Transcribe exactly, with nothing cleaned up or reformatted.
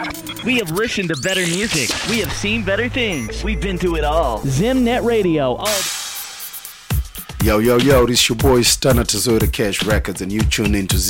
We have listened to better music. We have seen better things. We've been through it all. Zimnet Radio. All Yo, yo, yo, this your boy Stunner Tazota Cash Records, and you tune into